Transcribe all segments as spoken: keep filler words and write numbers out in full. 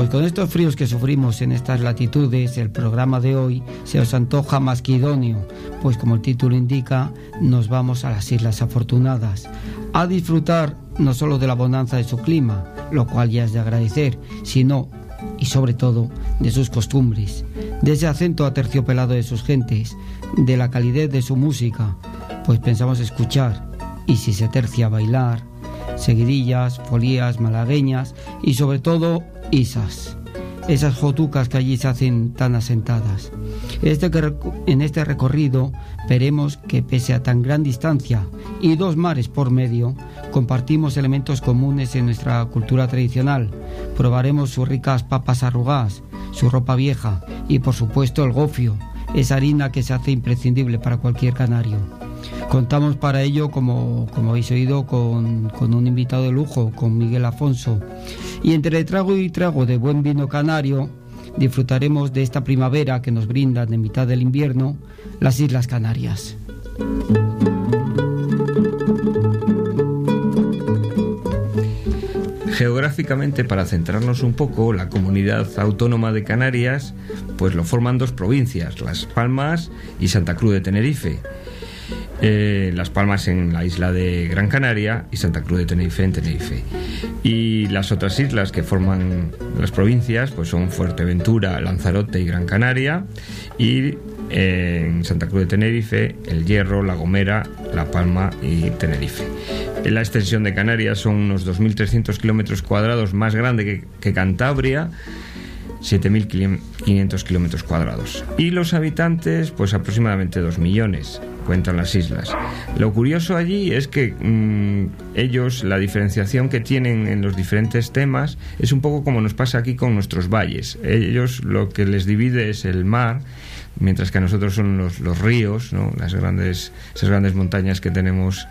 Pues con estos fríos que sufrimos en estas latitudes, el programa de hoy se os antoja más que idóneo, pues como el título indica, nos vamos a las Islas Afortunadas, a disfrutar no solo de la bonanza de su clima, lo cual ya es de agradecer, sino, y sobre todo, de sus costumbres, de ese acento aterciopelado de sus gentes, de la calidez de su música, pues pensamos escuchar, y si se tercia bailar, seguidillas, folías, malagueñas y sobre todo isas, esas jotucas que allí se hacen tan asentadas. Este que, en este recorrido veremos que pese a tan gran distancia y dos mares por medio, compartimos elementos comunes en nuestra cultura tradicional. Probaremos sus ricas papas arrugadas, su ropa vieja y por supuesto el gofio, esa harina que se hace imprescindible para cualquier canario. Contamos para ello, como, como habéis oído, con, con un invitado de lujo, con Miguel Afonso. Y entre trago y trago de buen vino canario, disfrutaremos de esta primavera que nos brindan en mitad del invierno las Islas Canarias. Geográficamente, para centrarnos un poco, la comunidad autónoma de Canarias pues lo forman dos provincias, Las Palmas y Santa Cruz de Tenerife. Eh, Las Palmas en la isla de Gran Canaria y Santa Cruz de Tenerife en Tenerife. Y las otras islas que forman las provincias pues son Fuerteventura, Lanzarote y Gran Canaria, y eh, en Santa Cruz de Tenerife, El Hierro, La Gomera, La Palma y Tenerife. La extensión de Canarias son unos dos mil trescientos kilómetros cuadrados, más grande que, que Cantabria, siete mil quinientos kilómetros cuadrados. Y los habitantes, pues aproximadamente dos millones, cuentan las islas. Lo curioso allí es que mmm, ellos, la diferenciación que tienen en los diferentes temas es un poco como nos pasa aquí con nuestros valles. Ellos lo que les divide es el mar, mientras que a nosotros son los, los ríos, ¿no? Las grandes, esas grandes montañas que tenemos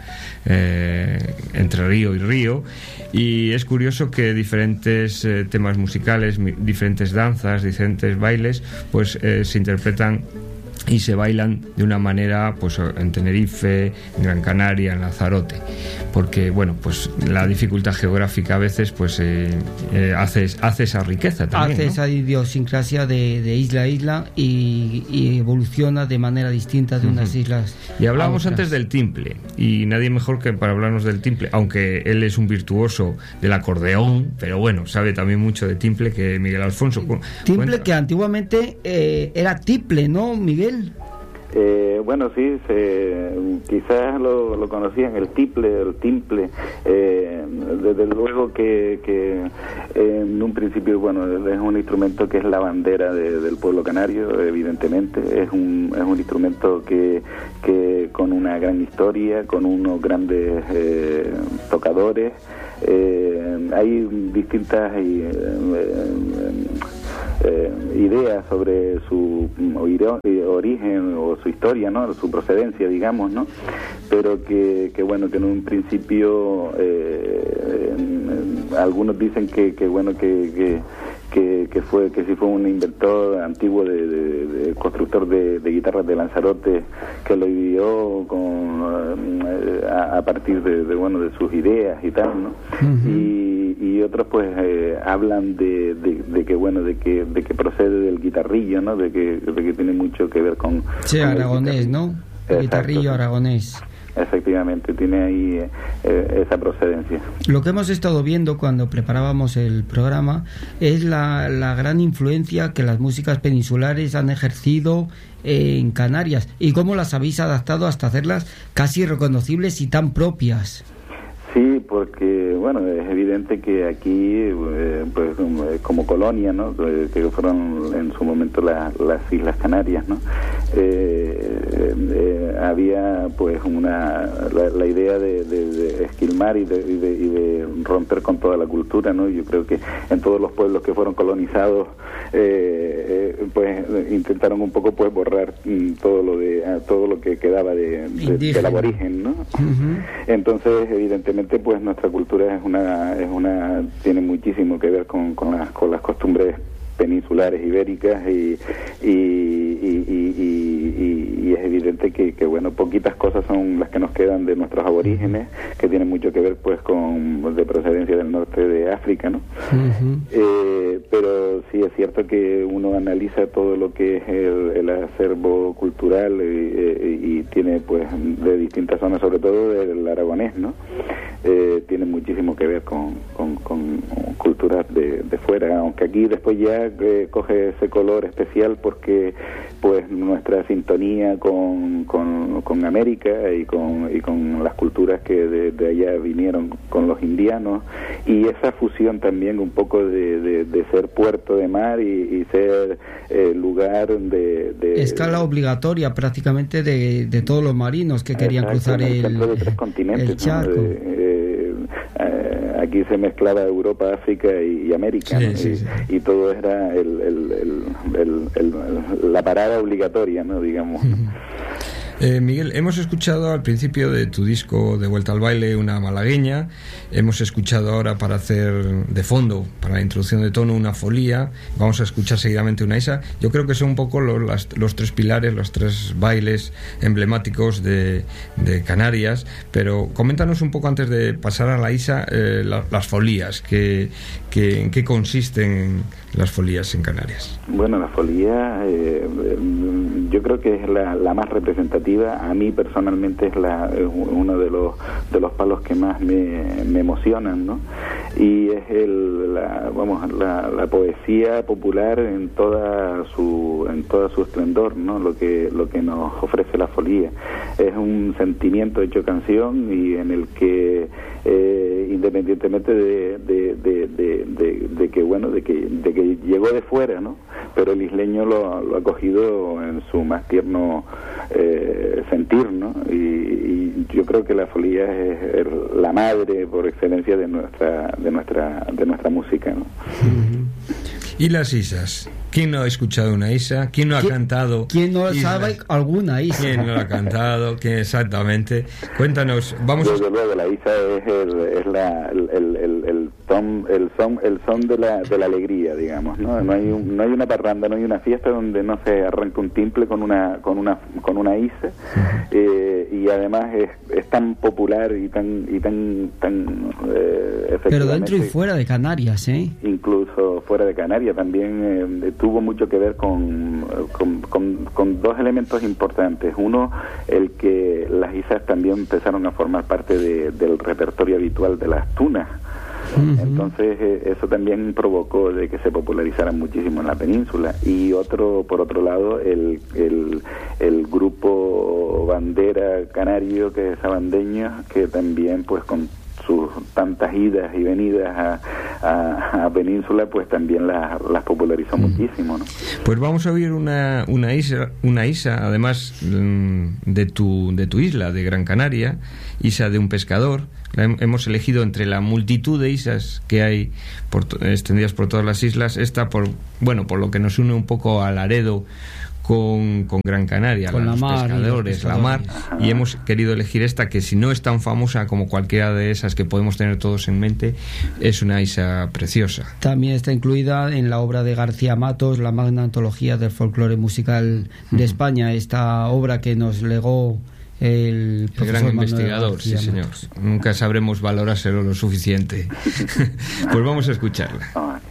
eh, entre río y río. Y es curioso que diferentes eh, temas musicales, mi, diferentes danzas, diferentes bailes, pues eh, se interpretan y se bailan de una manera pues en Tenerife, en Gran Canaria, en Lanzarote, porque bueno, pues la dificultad geográfica a veces pues eh, eh, hace, hace esa riqueza también, hace, ¿no?, esa idiosincrasia de, de isla a isla y, y evoluciona de manera distinta de unas uh-huh. islas. Y hablábamos antes del timple, y nadie mejor que para hablarnos del timple, aunque él es un virtuoso del acordeón, pero bueno, sabe también mucho de timple, que Miguel Alfonso. Timple cuenta. Que antiguamente eh, era tiple, ¿no, Miguel? Eh, bueno, sí, se, quizás lo, lo conocían, el tiple, el timple. Eh, desde luego que, que eh, en un principio, bueno, es un instrumento que es la bandera de, del pueblo canario, evidentemente. Es un, es un instrumento que, que con una gran historia, con unos grandes eh, tocadores. Eh, hay distintas eh, eh, eh, ideas sobre su origen o su historia, ¿no?, su procedencia, digamos, ¿no? Pero que, que bueno, que en un principio eh, eh, algunos dicen que, que bueno, que, que Que, que fue que sí fue un inventor antiguo de, de, de constructor de, de guitarras de Lanzarote, que lo ideó con eh, a, a partir de, de bueno de sus ideas y tal, ¿no? Uh-huh. y, y otros pues eh, hablan de, de, de que bueno de que de que procede del guitarrillo, ¿no?, de que de que tiene mucho que ver con sí, con aragonés, el ¿no? El guitarrillo aragonés. Efectivamente, tiene ahí eh, esa procedencia. Lo que hemos estado viendo cuando preparábamos el programa es la, la gran influencia que las músicas peninsulares han ejercido en Canarias y cómo las habéis adaptado hasta hacerlas casi reconocibles y tan propias. Sí, porque bueno, es evidente que aquí, eh, pues como colonia, ¿no?, que fueron en su momento la, las Islas Canarias, ¿no?, eh, eh, había pues una la, la idea de, de, de esquilmar y de, y, de, y de romper con toda la cultura, ¿no? Yo creo que en todos los pueblos que fueron colonizados, eh, eh, pues intentaron un poco pues borrar mm, todo lo de todo lo que quedaba de, de del aborigen, ¿no? Uh-huh. Entonces, evidentemente, pues nuestra cultura es una es una tiene muchísimo que ver con, con las con las costumbres peninsulares ibéricas y y, y, y, y, y es evidente que, que bueno poquitas cosas son las que nos quedan de nuestros aborígenes, que tienen mucho que ver pues con de procedencia del norte de África, ¿no? Uh-huh. eh, pero sí, es cierto que uno analiza todo lo que es el, el acervo cultural y, y, y tiene pues de distintas zonas, sobre todo del aragonés, ¿no? Eh, tiene muchísimo que ver con, con, con culturas de, de fuera, aunque aquí después ya eh, coge ese color especial porque pues nuestra sintonía con, con, con América y con, y con las culturas que de, de allá vinieron con los indianos, y esa fusión también un poco de, de, de ser puerto de mar y, y ser eh, lugar de, de... escala obligatoria prácticamente de, de todos los marinos que querían cruzar el, el, de tres continentes, el charco. ¿no? De, eh, eh, aquí se mezclaba Europa, África y, y América, sí, ¿no? sí, y, sí. y todo era el, el, el, el, el, la parada obligatoria, ¿no? Digamos. Eh, Miguel, hemos escuchado al principio de tu disco De Vuelta al Baile una malagueña, hemos escuchado ahora para hacer de fondo, para la introducción de tono, una folía, vamos a escuchar seguidamente una isa. Yo creo que son un poco los, las, los tres pilares, los tres bailes emblemáticos de, de Canarias, pero coméntanos un poco antes de pasar a la isa, eh, la, las folías, que, que, ¿en qué consisten las folías en Canarias? Bueno, la folía eh, yo creo que es la, la más representativa. A mí personalmente es, la, es uno de los de los palos que más me, me emocionan, ¿no? Y es el la, vamos la, la poesía popular en toda su en toda su esplendor, ¿no? Lo que lo que nos ofrece la folía es un sentimiento hecho canción, y en el que eh, independientemente de de, de, de, de de que bueno de que de que llegó de fuera, ¿no? Pero el isleño lo, lo ha cogido en su más tierno eh, sentir, ¿no? Y, y yo creo que la folía es, es la madre por excelencia de nuestra de nuestra de nuestra música, ¿no? ¿Y las isas? ¿Quién no ha escuchado una isa? ¿Quién no ha ¿Quién, cantado? ¿Quién no isas? sabe alguna isa? ¿Quién no la ha cantado? ¿Quién exactamente? Cuéntanos. Vamos. Desde a... luego la isa es el, es la el, el, el, el son el son el son de la de la alegría, digamos, ¿no? No hay un, no hay una parranda, no hay una fiesta donde no se arranque un timple con una con una con una isa, eh, y además es, es tan popular y tan y tan tan eh, pero dentro y fuera de Canarias, ¿eh? Incluso fuera de Canarias también eh, tuvo mucho que ver con con, con con dos elementos importantes. Uno, el que las isas también empezaron a formar parte de, del repertorio habitual de las tunas. Uh-huh. Entonces eh, eso también provocó de que se popularizaran muchísimo en la península. Y otro, por otro lado, el, el, el grupo bandera canario, que es Sabandeños, que también pues con sus tantas idas y venidas a, a, a península, pues también las, las popularizó mm. muchísimo, ¿no? Pues vamos a oír una, una isa, una isa además de tu, de tu isla, de Gran Canaria, isa de un pescador. La hemos elegido entre la multitud de isas que hay por, extendidas por todas las islas, esta por, bueno, por lo que nos une un poco a Laredo con, con Gran Canaria, con los, la mar, pescadores, los la mar, y hemos querido elegir esta, que si no es tan famosa como cualquiera de esas que podemos tener todos en mente, es una isa preciosa. También está incluida en la obra de García Matos, la magna antología del folclore musical de uh-huh. España, esta obra que nos legó el, el gran investigador, sí señor. Nunca sabremos valorárselo lo suficiente. Pues vamos a escucharla.